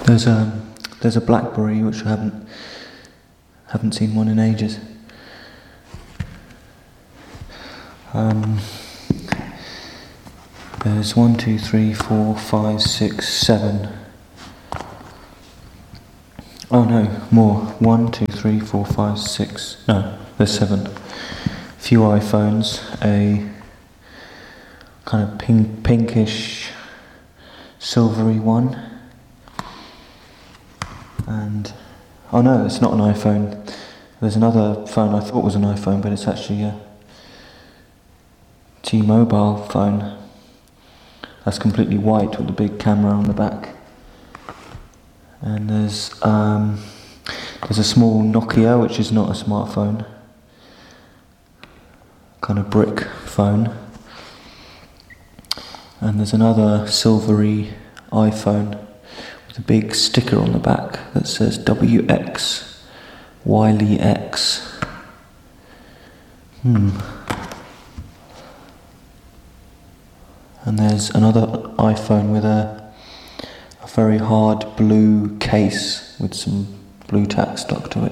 There's a BlackBerry which I haven't seen one in ages. There's 1, 2, 3, 4, 5, 6, 7. Oh no, more. 1, 2, 3, 4, 5, 6. No, there's 7. Few iPhones, a kind of pinkish, silvery one, and oh no, it's not an iPhone. There's another phone I thought was an iPhone, but it's actually a T-Mobile phone. That's completely white with a big camera on the back. And there's a small Nokia, which is not a smartphone, kind of brick phone. And there's another silvery iPhone with a big sticker on the back that says WX, Wiley X. And there's another iPhone with a very hard blue case with some blue tack stuck to it.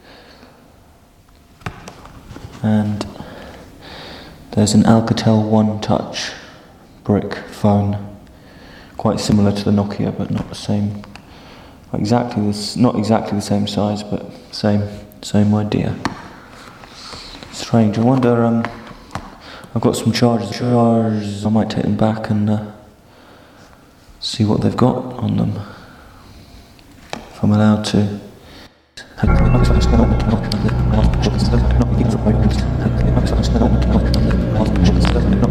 And there's an Alcatel One Touch brick phone, quite similar to the Nokia, but not the same. Not exactly the same size, but same idea. Strange. I wonder. I've got some chargers. I might take them back and see what they've got on them, if I'm allowed to.